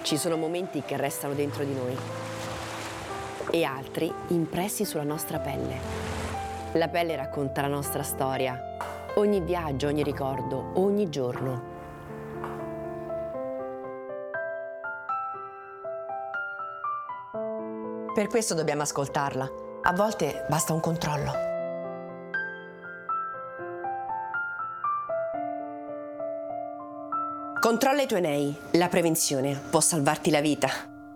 Ci sono momenti che restano dentro di noi e altri impressi sulla nostra pelle. La pelle racconta la nostra storia, ogni viaggio, ogni ricordo, ogni giorno. Per questo dobbiamo ascoltarla. A volte basta un controllo. Controlla i tuoi nei. La prevenzione può salvarti la vita.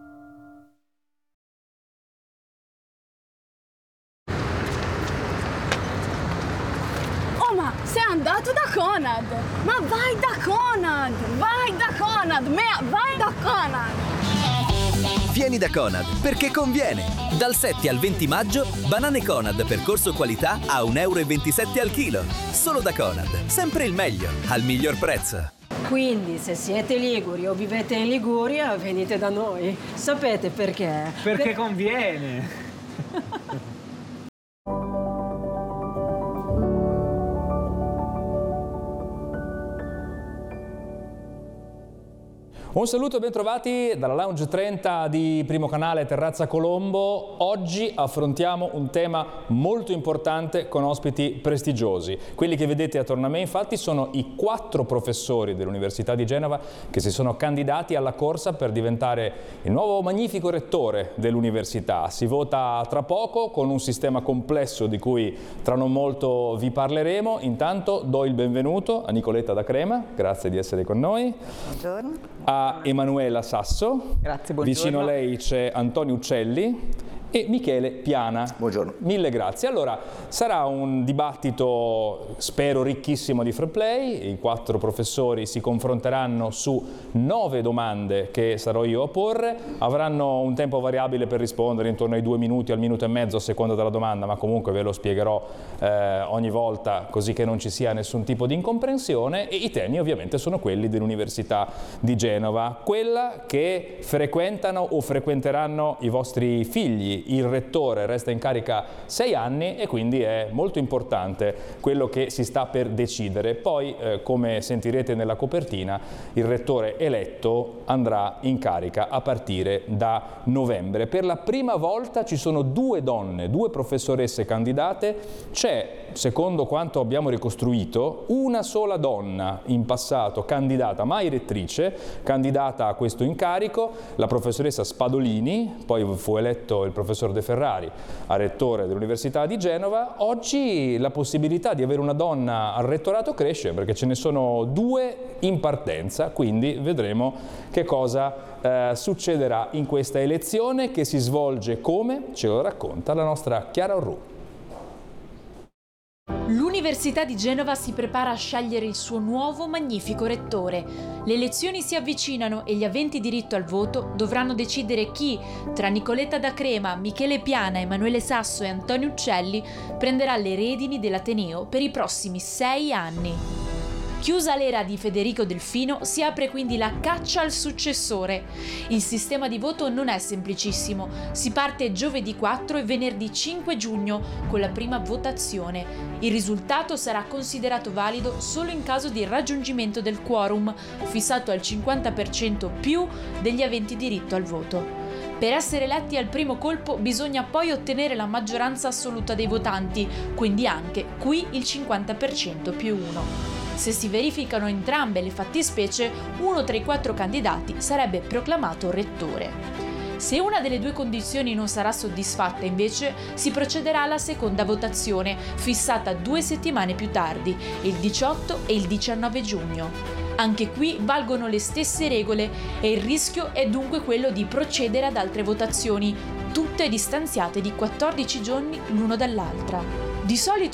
Oh, ma sei andato da Conad! Ma vai da Conad! Vai da Conad! Vai da Conad! Vieni da Conad perché conviene. Dal 7 al 20 maggio, banane Conad percorso qualità a 1,27 € al chilo. Solo da Conad. Sempre il meglio, al miglior prezzo. Quindi, se siete liguri o vivete in Liguria, venite da noi. Sapete perché? Perché conviene. Un saluto e bentrovati dalla Lounge 30 di Primo Canale Terrazza Colombo. Oggi affrontiamo un tema molto importante con ospiti prestigiosi. Quelli che vedete attorno a me infatti sono i 4 professori dell'Università di Genova che si sono candidati alla corsa per diventare il nuovo magnifico rettore dell'università. Si vota tra poco con un sistema complesso di cui tra non molto vi parleremo. Intanto do il benvenuto a Nicoletta Da Crema, grazie di essere con noi. Buongiorno. A Emanuela Sasso. Grazie, buongiorno. Vicino a lei c'è Antonio Uccelli e Michele Piana. Buongiorno. Mille grazie. Allora, sarà un dibattito, spero, ricchissimo di free play. I 4 professori si confronteranno su 9 domande che sarò io a porre. Avranno un tempo variabile per rispondere, intorno ai 2 minuti al minuto e mezzo a seconda della domanda, ma comunque ve lo spiegherò ogni volta, così che non ci sia nessun tipo di incomprensione. E i temi ovviamente sono quelli dell'Università di Genova, quella che frequentano o frequenteranno i vostri figli. Il rettore resta in carica 6 anni e quindi è molto importante quello che si sta per decidere. Poi, come sentirete nella copertina, il rettore eletto andrà in carica a partire da novembre. Per la prima volta ci sono 2 donne, 2 professoresse candidate. C'è, secondo quanto abbiamo ricostruito, una sola donna in passato candidata, mai rettrice, candidata a questo incarico, la professoressa Spadolini. Poi fu eletto il professor De Ferrari a rettore dell'Università di Genova. Oggi la possibilità di avere una donna al rettorato cresce perché ce ne sono 2 in partenza, quindi vedremo che cosa succederà in questa elezione che si svolge come ce lo racconta la nostra Chiara Orru. L'Università di Genova si prepara a scegliere il suo nuovo magnifico rettore. Le elezioni si avvicinano e gli aventi diritto al voto dovranno decidere chi, tra Nicoletta Da Crema, Michele Piana, Emanuele Sasso e Antonio Uccelli, prenderà le redini dell'Ateneo per i prossimi 6 anni. Chiusa l'era di Federico Delfino, si apre quindi la caccia al successore. Il sistema di voto non è semplicissimo. Si parte giovedì 4 e venerdì 5 giugno con la prima votazione. Il risultato sarà considerato valido solo in caso di raggiungimento del quorum, fissato al 50% più degli aventi diritto al voto. Per essere eletti al primo colpo bisogna poi ottenere la maggioranza assoluta dei votanti, quindi anche qui il 50% più 1. Se si verificano entrambe le fattispecie, uno tra i 4 candidati sarebbe proclamato rettore. Se una delle 2 condizioni non sarà soddisfatta, invece, si procederà alla seconda votazione, fissata 2 settimane più tardi, il 18 e il 19 giugno. Anche qui valgono le stesse regole e il rischio è dunque quello di procedere ad altre votazioni, tutte distanziate di 14 giorni l'uno dall'altra. Di solito